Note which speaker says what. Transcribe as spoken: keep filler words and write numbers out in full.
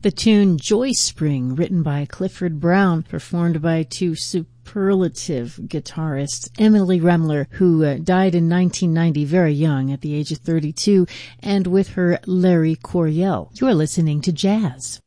Speaker 1: The tune Joy Spring, written by Clifford Brown, performed by two superlative guitarists, Emily Remler, who uh, died in nineteen ninety very young at the age of thirty-two, and with her Larry Coryell. You're listening to Jazz.